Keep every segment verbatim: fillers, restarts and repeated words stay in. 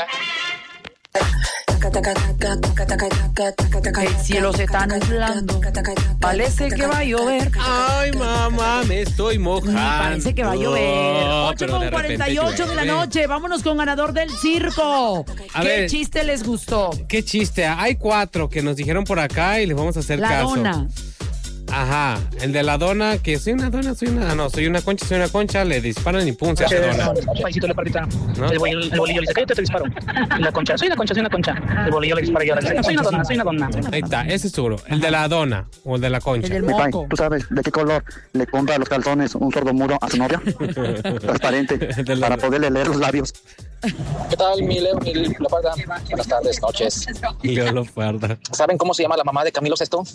El cielo se está nublando, parece que va a llover. Ay, mamá, me estoy mojando. Parece que va a llover. ocho con cuarenta y ocho de la noche. Vámonos con ganador del circo. A ¿Qué ver, chiste les gustó? ¿Qué chiste? Hay cuatro que nos dijeron por acá y les vamos a hacer La caso. dona. Ajá, el de la dona, que soy una dona, soy una... No, soy una concha, soy una concha, le disparan y pum, se hace dona. Paisito le partita. ¿No? El, bolillo, el bolillo le dice, cállate, te disparo. Y la concha, soy una concha, soy una concha. El bolillo le dispara y ahora dice, soy una dona, soy una dona. Ahí está, ese es seguro. El de la dona o el de la concha. El del Mi pai, moco. ¿tú sabes de qué color le compra los calzones un sordo mudo a su novia? Transparente, De la- para poderle leer los labios. ¿Qué tal, mi Leo, mi Leoparda? Buenas tardes, noches. Leo lo guarda. ¿Saben cómo se llama la mamá de Camilo Sesto?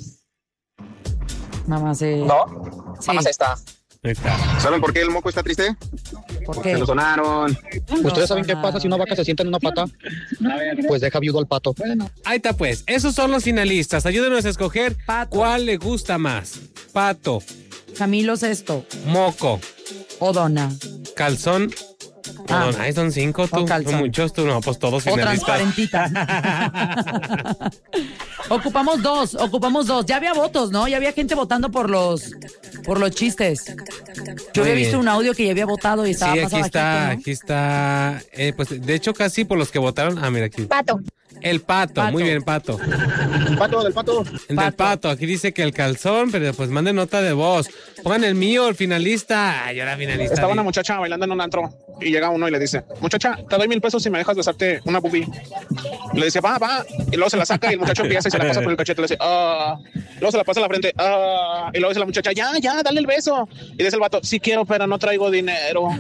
Mamá se... ¿No? Sí. Mamá Sesta. Ahí está. ¿Saben por qué el moco está triste? ¿Por Se qué? lo sonaron. ¿Ustedes saben qué pasa si una vaca se sienta en una pata? Pues deja viudo al pato. Ahí está pues, esos son los finalistas. Ayúdenos a escoger Pato. cuál le gusta más. Pato, Camilo Sesto moco, o dona. calzón. Ah. Perdón, ahí son cinco, tú. O calzón. Son muchos, tú. No, pues todos O finalistas. transparentita. Ocupamos dos, ocupamos dos. Ya había votos, ¿no? Ya había gente votando por los por los chistes. Yo Muy había bien. visto un audio que ya había votado y estaba Sí, más aquí está, abajito, ¿no? aquí está. Eh, pues de hecho, casi por los que votaron. Ah, mira aquí. Pato. El pato, Pato. muy bien, pato. Pato, del pato. El Pato. del pato, aquí dice que el calzón, pero pues manden nota de voz. Pongan el mío, el finalista. Ay, yo era finalista. Estaba una muchacha bailando en un antro y llega uno y le dice, muchacha, te doy mil pesos si me dejas besarte una boobie. Le dice, va, va. Y luego se la saca y el muchacho empieza y se la pasa por el cachete. Le dice, ah. Luego se la pasa en la frente, ah. Y luego dice la muchacha, ya, ya, dale el beso. Y dice el vato, sí quiero, pero no traigo dinero.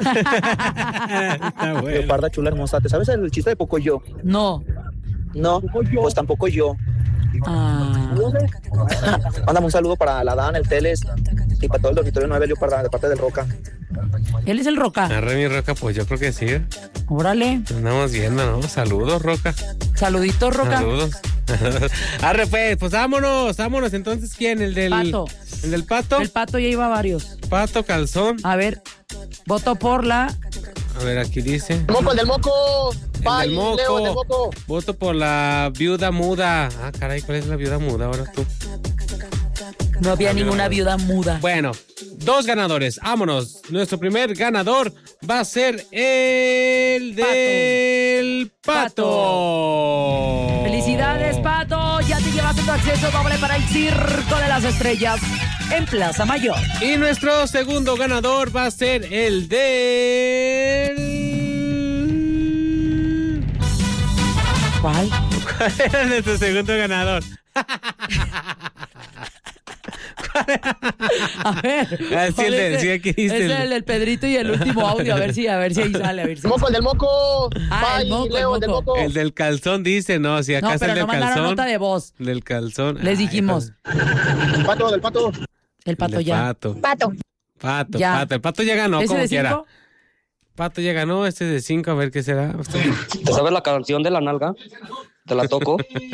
Está bueno. Leoparda chula hermosa, ¿te sabes el chiste de Pocoyo? No. No, pues tampoco yo. Ah. Mándame un saludo para la Dan, el Teles y para todo el dormitorio nueve Leoparda de parte del Roca. Él es el Roca. A Remy Roca, pues yo creo que sí. Órale. Andamos viendo, ¿no? Saludos, Roca. Saluditos, Roca. Saludos. Arre, pues, pues vámonos, vámonos. Entonces, ¿quién? El del Pato. El del pato. El pato ya iba a varios. Pato, calzón. A ver, voto por la... A ver, aquí dice. El moco, el del moco. El Pai, del moco. Leo, el del moco. Voto por la viuda muda. Ah, caray, ¿cuál es la viuda muda ahora tú? No había La viuda ninguna muda. viuda muda. Bueno, dos ganadores. Vámonos. Nuestro primer ganador va a ser el Pato. del pato. ¡Felicidades, Pato! Ya te llevaste tu acceso doble para el Circo de las Estrellas en Plaza Mayor. Y nuestro segundo ganador va a ser el del... ¿Cuál? ¿Cuál era nuestro segundo ganador? A ver. Ah, sí, el de- ¿cuál es sí, aquí dice Es el- el del Pedrito y el último audio. A ver si, a ver si ahí sale. A ver si... El moco, el del moco. Ah, Pai, el moco, el Leo, el del moco. moco. El del calzón dice, no, si acá No, es pero el del no mandaron calzón. nota de voz. Del calzón. Les Ay, dijimos. El pato, del pato. El el Pato de ya. Pato. Pato. Pato, Ya. pato. El pato ya ganó, ¿Ese como de quiera. cinco? Pato ya ganó, este es de cinco, a ver qué será. ¿Te sabes la canción de la nalga? Te la toco.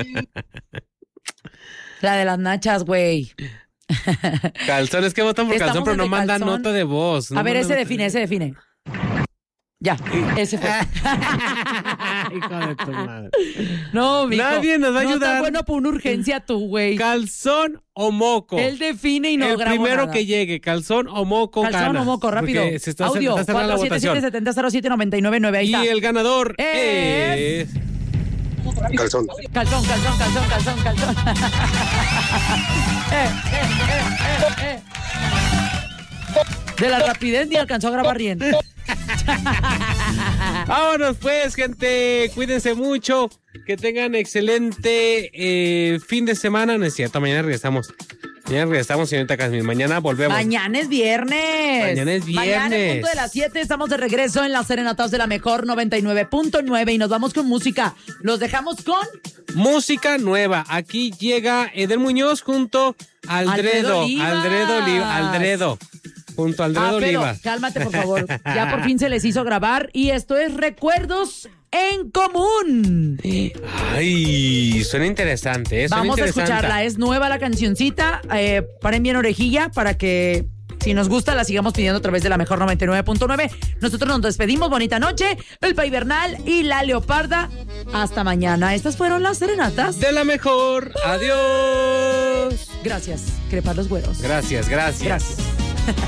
La de las nachas, güey. Calzón, es que votan por Estamos calzón, pero en no de mandan calzón. nota de voz. no A ver, mandan ese nota- define, ese define. Ya, ese fue. Hijo de tu madre. No, mijo. Nadie nos va a No ayudar. está bueno por una urgencia tú, güey. ¿Calzón o moco? Él define y no el grabó primero nada. que llegue, calzón o moco, Calzón gana. o moco, rápido. Porque se está, Audio, se está cerrando la cuatro siete siete, votación. siete cero cero siete nueve nueve nueve. Ahí Y está. el ganador Es- es... Calzón. Calzón, calzón, calzón, calzón, calzón. eh, eh, eh, eh, eh. De la rapidez ni alcanzó a grabar bien. Vámonos pues, gente. Cuídense mucho. Que tengan excelente eh, fin de semana. No es cierto, mañana regresamos. Mañana regresamos, señorita Casmin. Mañana volvemos. Mañana es viernes. Mañana es Mañana en viernes. punto de las siete estamos de regreso en las serenatas de la mejor noventa y nueve punto nueve y nos vamos con música. Los dejamos con Música nueva. Aquí llega Eder Muñoz junto a Aldredo. Alfredo Olivas. Aldredo Oliva. Aldredo. Junto a Aldredo Ah, pero Oliva. cálmate, por favor. Ya por fin se les hizo grabar y esto es Recuerdos en Común. Ay, suena interesante. ¿eh? Suena Vamos a interesante. escucharla. Es nueva la cancioncita. Eh, paren bien orejilla para que Si nos gusta, la sigamos pidiendo a través de la mejor noventa y nueve punto nueve. Nosotros nos despedimos. Bonita noche. El Paivernal y la Leoparda. Hasta mañana. Estas fueron las serenatas de la mejor. Adiós. Gracias, crepar los güeros. Gracias, gracias. Gracias.